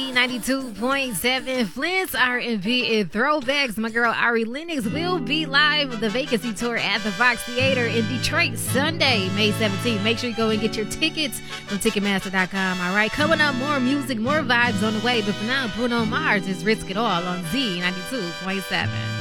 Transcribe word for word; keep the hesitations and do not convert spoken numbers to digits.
Z ninety-two point seven, Flint's R and B and Throwbacks. My girl Ari Lennox will be live with the Vacancy Tour at the Fox Theater in Detroit Sunday, May seventeenth. Make sure you go and get your tickets from Ticketmaster dot com. All right, coming up, more music, more vibes on the way. But for now, Bruno Mars is Risk It All on Z ninety-two point seven.